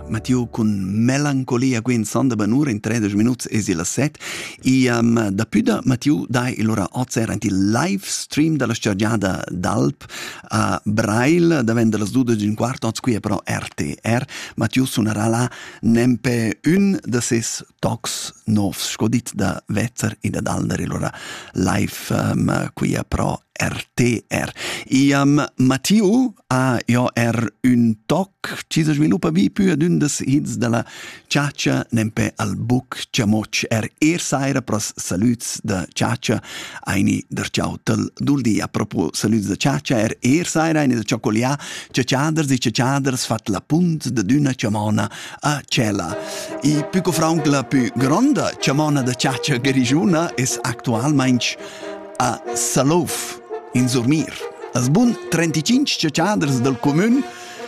Mathieu con melancolia qui in sonda banura in 13 minuti e la 7 e da püda Mathieu dai l'ora 8 era il live stream della scergiada d'Alp a Braille davendo las 2:15 qui però RTR Mathieu suonerà là nempe un de ses tocs novs scodit da Vezzer e da Daldar l'ora live qui però RTR. E Mathieu ha un toc ci si sviluppa vi più ad un des hits della Ciaccia nempe al buc Ciamoc saira pros saluts da Ciaccia aini der ciao tel duldi a propos saluts da Ciaccia saira aini da Ciocolia ciacciaders e ciacciaders fat la punt da d'una ciamona a Cella. E più che franc la più grande ciamona da Ciaccia Grigiuna es actualmente a Salov in Zurmir. As bun 35 ciacciaders del comune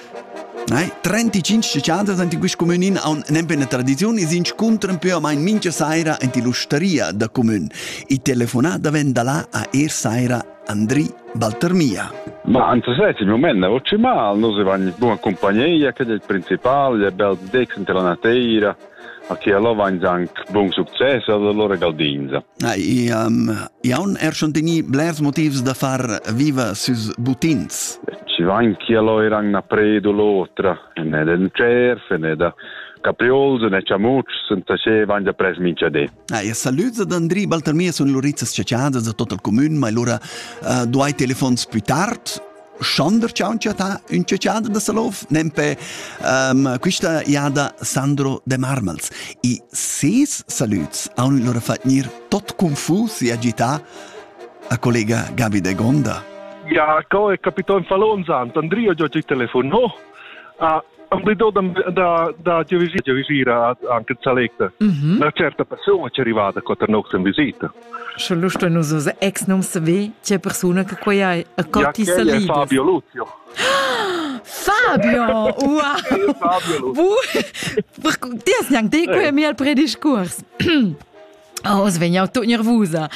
35 ciacciaders in questo comune hanno una tradizione si incontrano più o meno mince saira in l'osteria del comune. I telefonata vende là a saira Andri Baltermia. Ma in questo momento non c'è male, noi siamo in buona compagnia, che è il principale, è bel dex in la natura. Che allora va anche buon successo alla loro gaudinza. E hanno schon teni blers motivs da far viva sus butins. Ci va anche allora una predo l'altra, ne del cerf, ne da capriols, ne ciamuc, senza che vanno pres mince de. E saluts ad Andri Baltermia sono lorizzas ciacciadas da tutto il comune, ma allora due telefons più tard Schonder ciao un ciacciada da Salov, nempe questa iada Sandro de Marmals. I ses saluts hanno loro fatto venire tot confus e agità a collega Gabi de Gonda. Ja, ko è capitato in Falonzant, Andrea già ci telefonò, ambido da visira anche Zalekta. Una certa persona ci è arrivata quando non in visita. Schon lust du so ex non sape c'è persona che qua hai a cotti salidas. Ja, Fabio Luzio. Fabio! Wow! Fabio Luzio. Ti has neanche te qua mi al prediscurs. Oh, svegna tutto nervosa.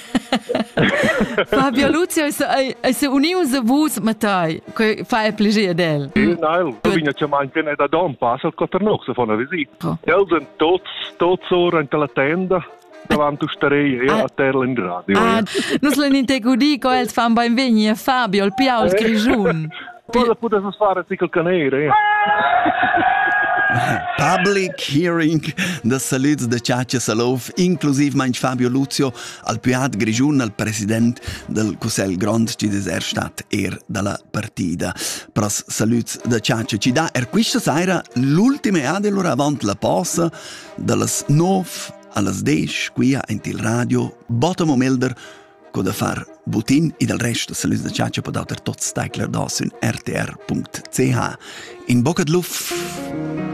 Fabio Luzio è uniusa vus matai, che fa il piacere del. Nein, du vinna ci manca ne da Don Passel quando se fa una visita. El sind tots ora in la tenda. Davanti stareie a terra in radio. Non se ne gudi co els fan beim vegni Fabio il Piau il Grigiun. Cosa potesse fare col canere? Public hearing da saluts da Ciaccia Salov, inclusive mein Fabio Luzio al Piat Grigiun, al president del Cussel Grand ci deserstat dalla partita. Pros saluts da Ciaccia ci da questa sera l'ultima dell'ora avant la pausa dallas 9 alles 10 qui in il radio bottom melder co da far butin e del resto saluts da Ciaccia po dauter tot staikler da sun rtr.ch in bocca de luft